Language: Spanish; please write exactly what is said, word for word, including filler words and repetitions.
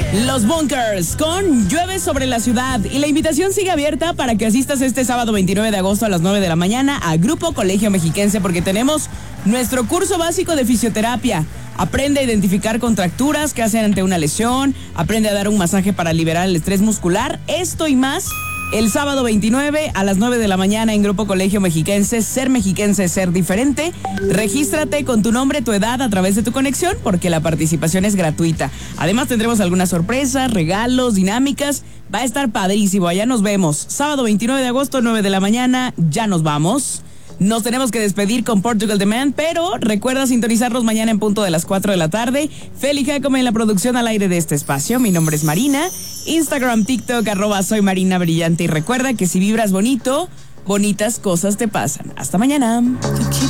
Los Bunkers con Llueve sobre la ciudad. Y la invitación sigue abierta para que asistas este sábado veintinueve de agosto a las nueve de la mañana a Grupo Colegio Mexiquense, porque tenemos nuestro curso básico de fisioterapia. Aprende a identificar contracturas que hacen ante una lesión, aprende a dar un masaje para liberar el estrés muscular, esto y más. El sábado veintinueve a las nueve de la mañana en Grupo Colegio Mexiquense. Ser mexiquense, ser diferente. Regístrate con tu nombre, tu edad a través de tu conexión, porque la participación es gratuita. Además tendremos algunas sorpresas, regalos, dinámicas. Va a estar padrísimo. Allá nos vemos. Sábado veintinueve de agosto, nueve de la mañana. Ya nos vamos. Nos tenemos que despedir con Portugal The Man, pero recuerda sintonizarnos mañana en punto de las cuatro de la tarde. Feli Jacome en la producción al aire de este espacio. Mi nombre es Marina. Instagram, TikTok, arroba soy Marina Brillante. Y recuerda que si vibras bonito, bonitas cosas te pasan. Hasta mañana.